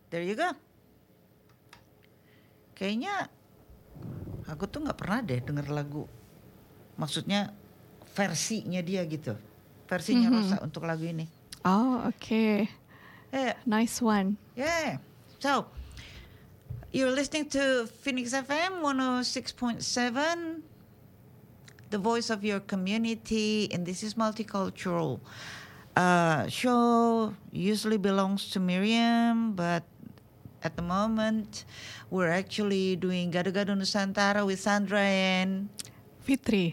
There you go. Kayaknya aku tuh nggak pernah deh denger lagu. Maksudnya versinya dia gitu. Versinya Rosa untuk lagu ini. Oh, okay. Yeah. Nice one. Yeah. So, you're listening to Phoenix FM 106.7, the voice of your community, and this is Multicultural. Show usually belongs to Miriam, but at the moment we're actually doing Gado-Gado Nusantara with Sandra and Fitri.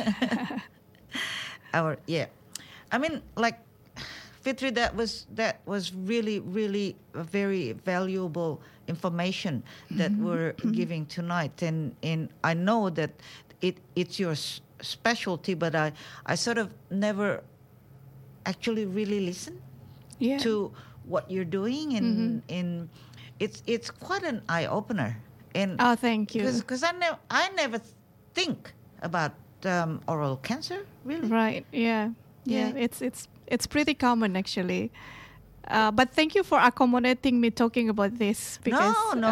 I mean, like Fitri, that was really, really a very valuable information that we're giving tonight, and I know that it's your specialty, but I sort of never actually really listen to what you're doing, and it's quite an eye opener. And thank you. Because I never think about oral cancer, really. Right. Yeah. It's pretty common actually. But thank you for accommodating me talking about this. Because, no.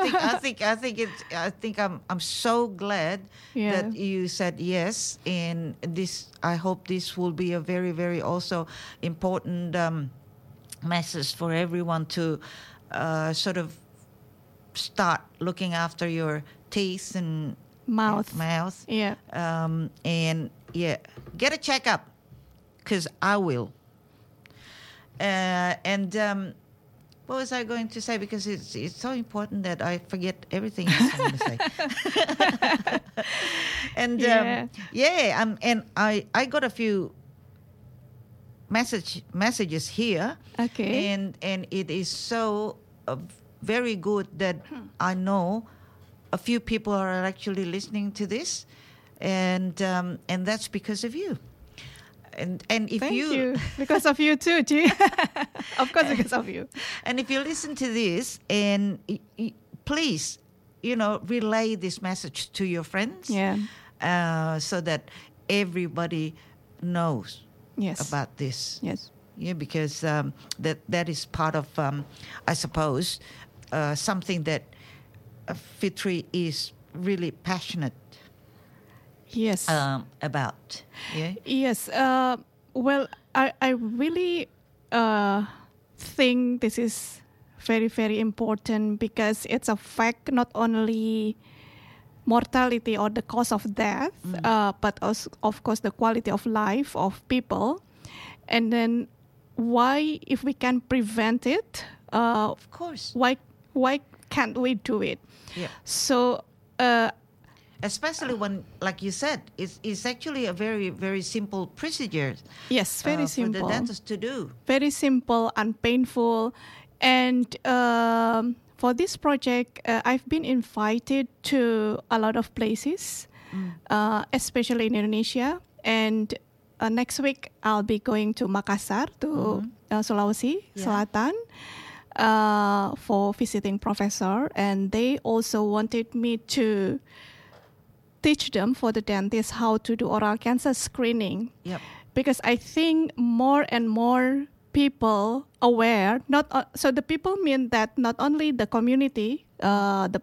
I think I'm so glad that you said yes, and this. I hope this will be a very, very also important message for everyone to sort of start looking after your teeth and mouth. Yeah. And get a checkup, because I will. What was I going to say? Because it's so important that I forget everything else I'm going to say. And and I got a few messages here. Okay. And it is so very good that I know a few people are actually listening to this, and that's because of you. And if Thank you. Because of you too, G. Of course, because of you. And if you listen to this, and please, relay this message to your friends. Yeah. So that everybody knows about this. Yes. Yeah, because that is part of, I suppose, something that Fitri is really passionate. Yes. About. Yeah. Yes. Well, I really think this is very, very important, because it's affect not only mortality or the cause of death, but also, of course, the quality of life of people. And then why, if we can prevent it, of course, why can't we do it? Yeah. So. Especially when, like you said, it's actually a very, very simple procedure. Yes, very simple. For the dentist to do. Very simple and painful. And for this project, I've been invited to a lot of places, especially in Indonesia. And next week, I'll be going to Makassar, to Sulawesi Selatan, for visiting professor. And they also wanted me to teach them, for the dentists, how to do oral cancer screening. Yep. Because I think more and more people aware, so the people mean that not only the community, the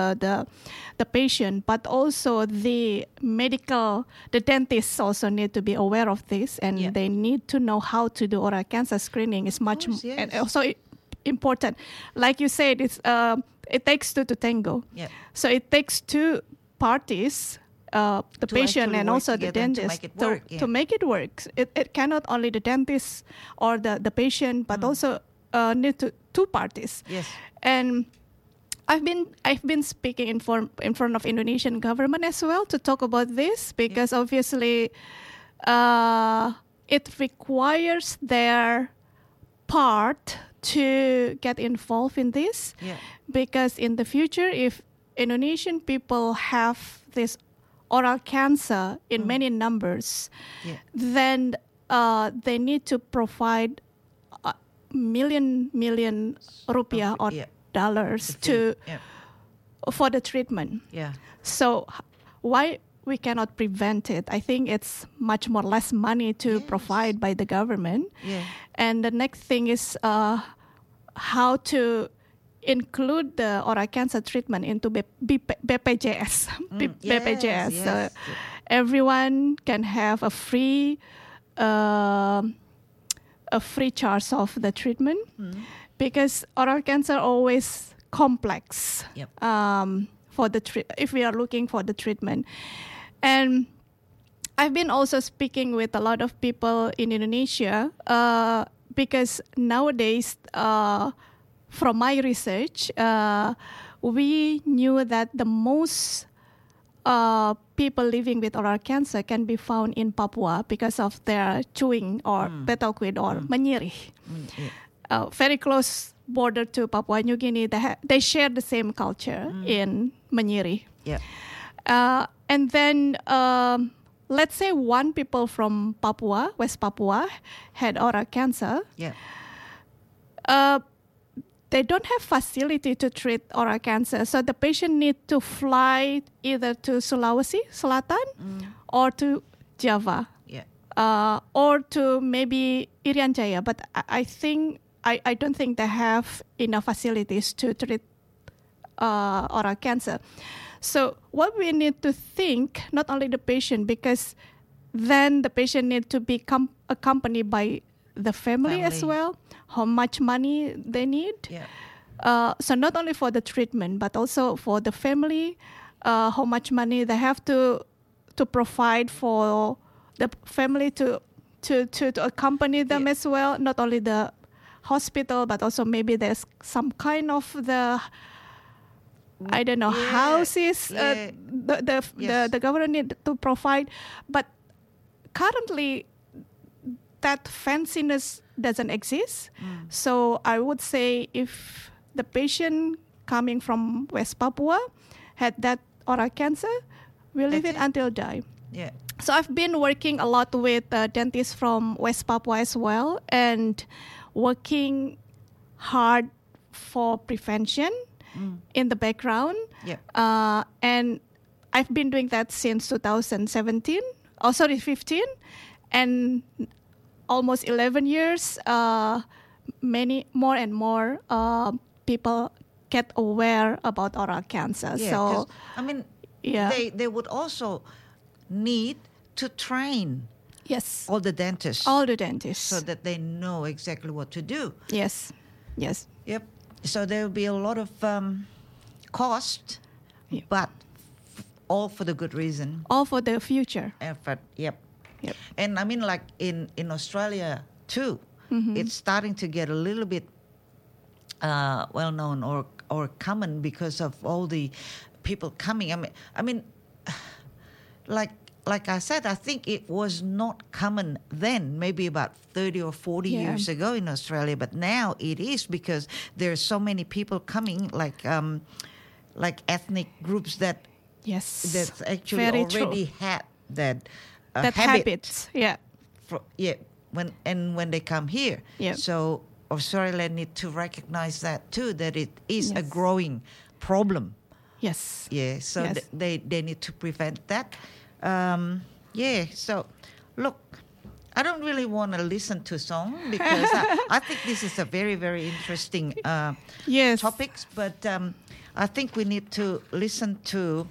patient, but also the dentists also need to be aware of this, and they need to know how to do oral cancer screening. Is much and also important. Like you said, it takes two to tango. Yep. So it takes two parties, the patient and also the dentist, to make it work. It cannot only the dentist or the patient, but also need two parties. Yes. And I've been speaking in front of Indonesian government as well to talk about this, because obviously it requires their part to get involved in this. Yeah. Because in the future, if Indonesian people have this oral cancer in many numbers, then they need to provide million rupiah or dollars for the treatment. Yeah. So why we cannot prevent it? I think it's much more less money to provide by the government. Yeah. And the next thing is how to include the oral cancer treatment into BPJS. BPJS. Yes. So everyone can have a free charge of the treatment because oral cancer always complex for if we are looking for the treatment. And I've been also speaking with a lot of people in Indonesia because nowadays, from my research, we knew that the most people living with oral cancer can be found in Papua because of their chewing or Betaukid or Manyiri. Very close border to Papua New Guinea. They share the same culture in Manyiri. Yeah. And then let's say one people from Papua, West Papua, had oral cancer. Yeah. They don't have facility to treat oral cancer. So the patient need to fly either to Sulawesi Selatan or to Java. Yeah. Or to maybe Irian Jaya. But I don't think they have enough facilities to treat oral cancer. So what we need to think, not only the patient, because then the patient need to be accompanied by the family as well, how much money they need. Yeah. So not only for the treatment, but also for the family, how much money they have to provide for the family to accompany them as well. Not only the hospital, but also maybe there's some kind of the houses the government need to provide. But currently, that fanciness doesn't exist. So I would say if the patient coming from West Papua had that oral cancer, we leave it until die. Yeah. So I've been working a lot with dentists from West Papua as well, and working hard for prevention in the background. Yeah. And I've been doing that since 2015, and almost 11 years, many more and more people get aware about oral cancer. Yeah, so, I mean, they would also need to train all the dentists. So that they know exactly what to do. Yes. Yep. So there will be a lot of cost, but all for the good reason. All for the future. Effort, yep. And I mean, like in Australia too, it's starting to get a little bit well known or common because of all the people coming. I mean, like I said, I think it was not common then, maybe about 30 or 40 years ago in Australia, but now it is because there's so many people coming, like ethnic groups that that's actually very already true. had that habit. When they come here. Yep. So Australia need to recognize that too, that it is a growing problem. Yes. Yeah. So they need to prevent that. So look, I don't really want to listen to song because I think this is a very, very interesting topics, but I think we need to listen to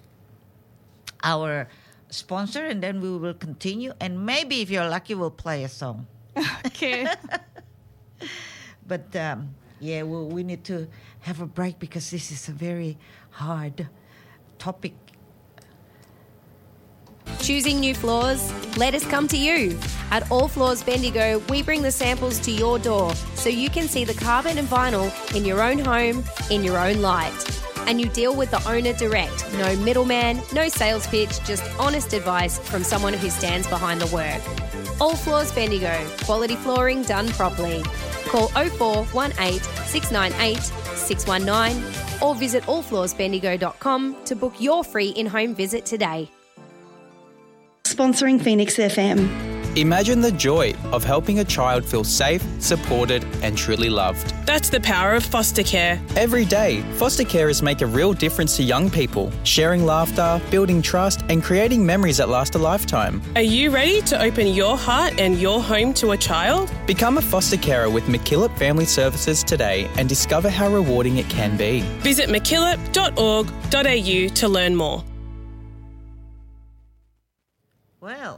our sponsor and then we will continue, and maybe if you're lucky we'll play a song. Okay. But we need to have a break because this is a very hard topic. Choosing new floors? Let us come to you. At All Floors Bendigo, we bring the samples to your door so you can see the carpet and vinyl in your own home, in your own light. And you deal with the owner direct. No middleman, no sales pitch, just honest advice from someone who stands behind the work. All Floors Bendigo, quality flooring done properly. Call 0418 698 619 or visit allfloorsbendigo.com to book your free in-home visit today. Sponsoring Phoenix FM. Imagine the joy of helping a child feel safe, supported, and truly loved. That's the power of foster care. Every day, foster carers make a real difference to young people, sharing laughter, building trust, and creating memories that last a lifetime. Are you ready to open your heart and your home to a child? Become a foster carer with MacKillop Family Services today and discover how rewarding it can be. Visit mackillop.org.au to learn more. Well,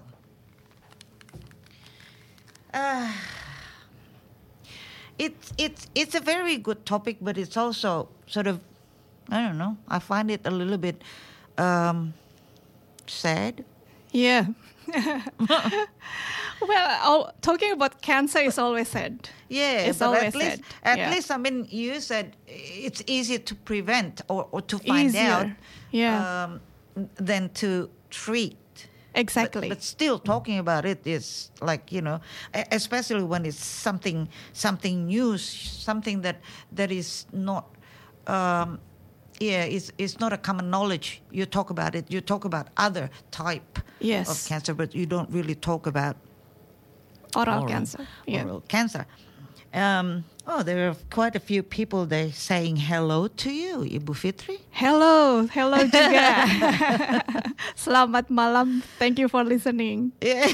it's a very good topic, but it's also sort of, I don't know, I find it a little bit sad. Yeah. Well, talking about cancer is always sad. Yeah, it's but always sad. At least, I mean, you said it's easier to prevent or to find out than to treat. Exactly. But still, talking about it is like, especially when it's something new, something that is not, it's not a common knowledge. You talk about it. You talk about other type of cancer, but you don't really talk about oral cancer. Oral cancer. There are quite a few people there saying hello to you, Ibu Fitri. Hello juga. Selamat malam. Thank you for listening. Yeah.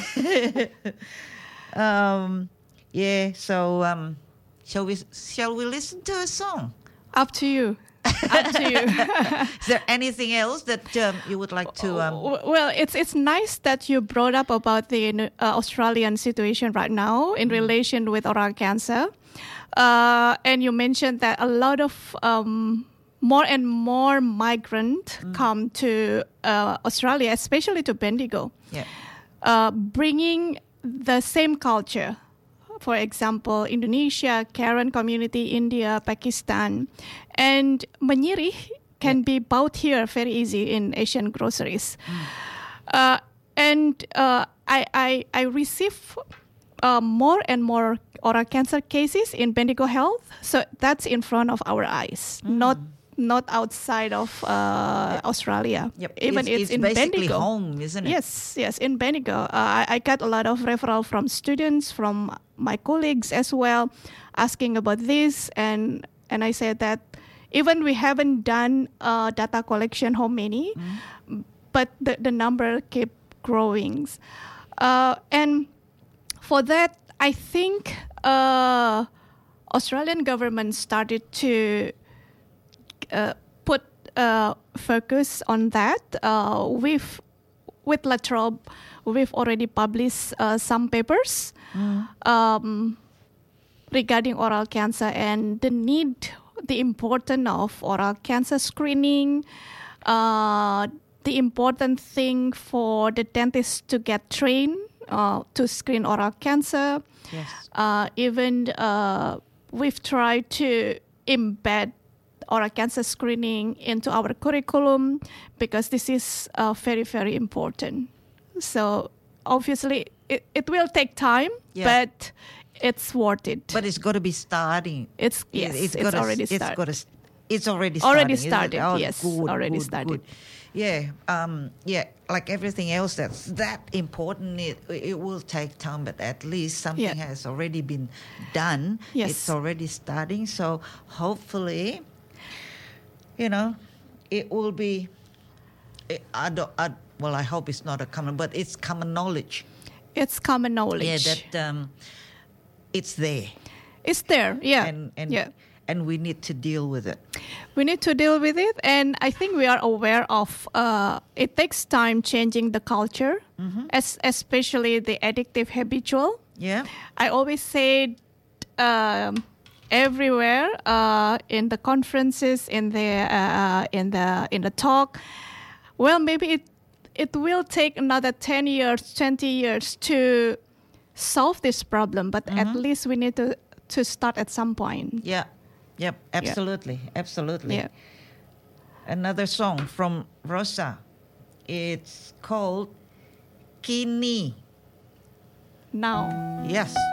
So shall we listen to a song? Up to you. Is there anything else that you would like to? Well, it's nice that you brought up about the Australian situation right now in relation with oral cancer, and you mentioned that a lot of more and more migrants come to Australia, especially to Bendigo, bringing the same culture. For example, Indonesia, Karen community, India, Pakistan, and Menyirih can be bought here very easy in Asian groceries. And I receive more and more oral cancer cases in Bendigo Health, so that's in front of our eyes, not outside of Australia. Yep. Even it's in basically Bendigo. Home, isn't it? Yes, in Bendigo. I got a lot of referral from students, from my colleagues as well, asking about this, and I said that even we haven't done data collection how many, but the number keep growing, and for that I think Australian government started to put focus on that. With La Trobe, we've already published some papers regarding oral cancer and the importance of oral cancer screening, the important thing for the dentist to get trained to screen oral cancer. Yes. Even we've tried to embed oral cancer screening into our curriculum because this is very, very important. So obviously it will take time, but it's worth it. But it's got to be starting. It's already started. It's already starting. Already started. Oh, yes, good, already good, started. Good. Yeah, like everything else that's that important, it will take time, but at least something has already been done. Yes. It's already starting, so hopefully, it will be. I hope it's not a common, but it's common knowledge. It's common knowledge. Yeah, that it's there. It's there. Yeah, and we need to deal with it. We need to deal with it, and I think we are aware of. It takes time changing the culture, especially the addictive habitual. Yeah, I always say. Everywhere in the conferences, in the talk, well, maybe it will take another 10 years, 20 years to solve this problem, but at least we need to start at some point. Yeah, yep, absolutely, absolutely. Yeah. Another song from Rosa. It's called Kini. Now. Yes.